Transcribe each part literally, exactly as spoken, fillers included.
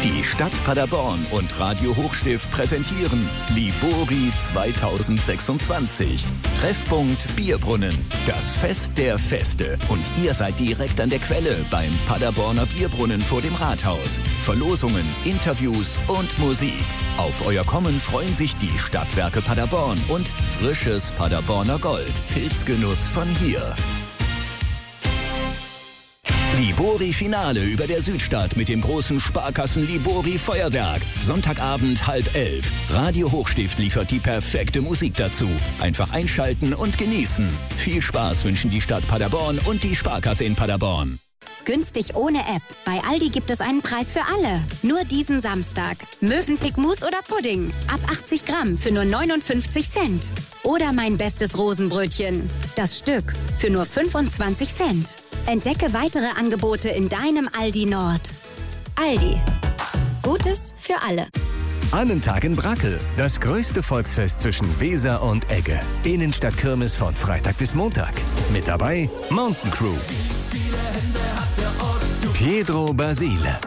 Die Stadt Paderborn und Radio Hochstift präsentieren Libori zweitausendsechsundzwanzig. Treffpunkt Bierbrunnen. Das Fest der Feste. Und ihr seid direkt an der Quelle beim Paderborner Bierbrunnen vor dem Rathaus. Verlosungen, Interviews und Musik. Auf euer Kommen freuen sich die Stadtwerke Paderborn und frisches Paderborner Gold. Pilzgenuss von hier. Libori Finale über der Südstadt mit dem großen Sparkassen Libori Feuerwerk. Sonntagabend halb elf. Radio Hochstift liefert die perfekte Musik dazu. Einfach einschalten und genießen. Viel Spaß wünschen die Stadt Paderborn und die Sparkasse in Paderborn. Günstig ohne App. Bei Aldi gibt es einen Preis für alle. Nur diesen Samstag. Mövenpick Mousse oder Pudding. Ab achtzig Gramm für nur neunundfünfzig Cent. Oder mein bestes Rosenbrötchen. Das Stück für nur fünfundzwanzig Cent. Entdecke weitere Angebote in deinem Aldi Nord. Aldi. Gutes für alle. Annentag in Brackel. Das größte Volksfest zwischen Weser und Egge. Innenstadtkirmes von Freitag bis Montag. Mit dabei Mountain Crew. Pietro Basile.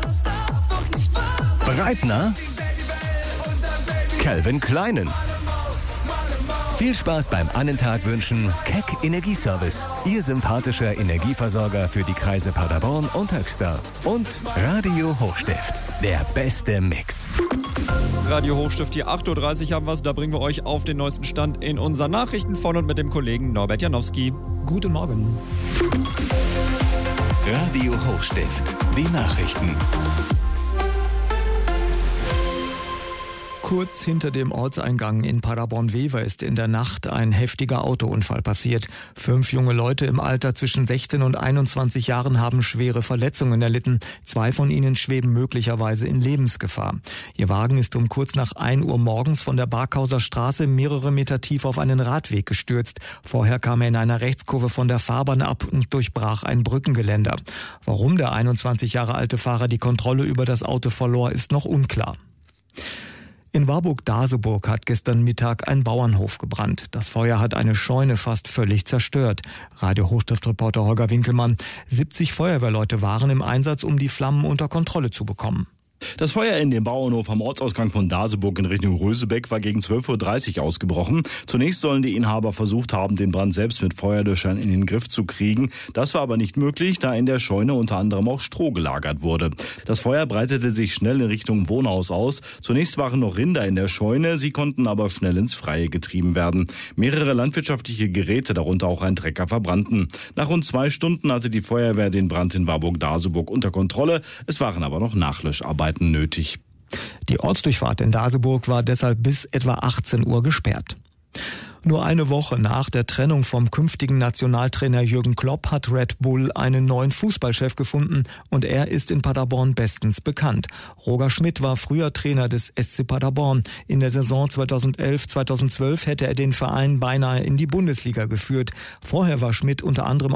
Breitner. Calvin Kleinen. Viel Spaß beim Annentag wünschen Keck Energieservice. Ihr sympathischer Energieversorger für die Kreise Paderborn und Höxter. Und Radio Hochstift. Der beste Mix. Radio Hochstift, hier acht Uhr dreißig haben wir es. Da bringen wir euch auf den neuesten Stand in unseren Nachrichten von und mit dem Kollegen Norbert Janowski. Guten Morgen. Radio Hochstift. Die Nachrichten. Kurz hinter dem Ortseingang in Paderborn-Wever ist in der Nacht ein heftiger Autounfall passiert. Fünf junge Leute im Alter zwischen sechzehn und einundzwanzig Jahren haben schwere Verletzungen erlitten. Zwei von ihnen schweben möglicherweise in Lebensgefahr. Ihr Wagen ist um kurz nach ein Uhr morgens von der Barkhauser Straße mehrere Meter tief auf einen Radweg gestürzt. Vorher kam er in einer Rechtskurve von der Fahrbahn ab und durchbrach ein Brückengeländer. Warum der einundzwanzig Jahre alte Fahrer die Kontrolle über das Auto verlor, ist noch unklar. In Warburg-Daseburg hat gestern Mittag ein Bauernhof gebrannt. Das Feuer hat eine Scheune fast völlig zerstört. Radio Hochstift-Reporter Holger Winkelmann. siebzig Feuerwehrleute waren im Einsatz, um die Flammen unter Kontrolle zu bekommen. Das Feuer in dem Bauernhof am Ortsausgang von Daseburg in Richtung Rösebeck war gegen zwölf Uhr dreißig ausgebrochen. Zunächst sollen die Inhaber versucht haben, den Brand selbst mit Feuerlöschern in den Griff zu kriegen. Das war aber nicht möglich, da in der Scheune unter anderem auch Stroh gelagert wurde. Das Feuer breitete sich schnell in Richtung Wohnhaus aus. Zunächst waren noch Rinder in der Scheune, sie konnten aber schnell ins Freie getrieben werden. Mehrere landwirtschaftliche Geräte, darunter auch ein Trecker, verbrannten. Nach rund zwei Stunden hatte die Feuerwehr den Brand in Warburg-Daseburg unter Kontrolle. Es waren aber noch Nachlöscharbeiten nötig. Die Ortsdurchfahrt in Daseburg war deshalb bis etwa achtzehn Uhr gesperrt. Nur eine Woche nach der Trennung vom künftigen Nationaltrainer Jürgen Klopp hat Red Bull einen neuen Fußballchef gefunden und er ist in Paderborn bestens bekannt. Roger Schmidt war früher Trainer des S C Paderborn. In der Saison zweitausendelf zweitausendzwölf hätte er den Verein beinahe in die Bundesliga geführt. Vorher war Schmidt unter anderem